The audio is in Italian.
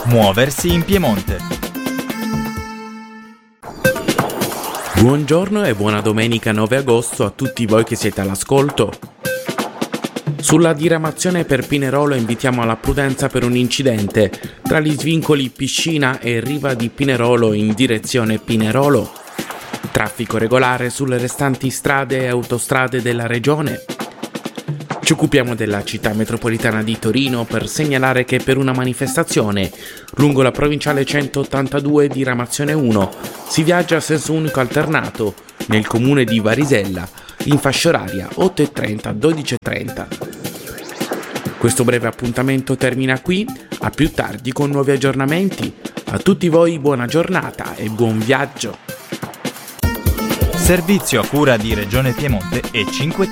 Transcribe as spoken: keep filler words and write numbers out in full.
Muoversi in Piemonte. Buongiorno e buona domenica nove agosto a tutti voi che siete all'ascolto. Sulla diramazione per Pinerolo invitiamo alla prudenza per un incidente tra gli svincoli Piscina e Riva di Pinerolo in direzione Pinerolo. Traffico regolare sulle restanti strade e autostrade della regione. Ci occupiamo della città metropolitana di Torino per segnalare che per una manifestazione lungo la provinciale centottantadue diramazione uno si viaggia a senso unico alternato nel comune di Varisella in fascia oraria otto e trenta dodici e trenta. Questo breve appuntamento termina qui, a più tardi con nuovi aggiornamenti. A tutti voi buona giornata e buon viaggio. Servizio a cura di Regione Piemonte e cinque